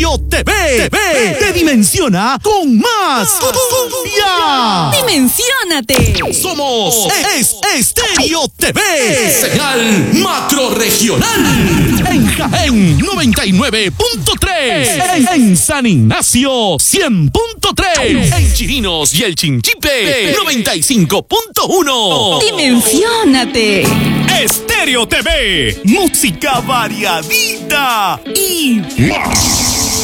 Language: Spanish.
Estéreo TV. Te dimensiona con más cumbia. ¡Dimensiónate! Somos Estéreo TV. Señal macrorregional. En Jaén 99.3. En San Ignacio 100.3. En Chirinos y el Chinchipe 95.1. ¡Dimensiónate! Estéreo TV. Música variadita y más.